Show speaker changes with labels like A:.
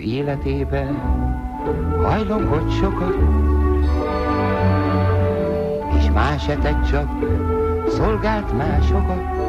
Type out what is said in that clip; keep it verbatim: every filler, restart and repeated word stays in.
A: életében hajlongott sokat, és más etet csak szolgált másokat.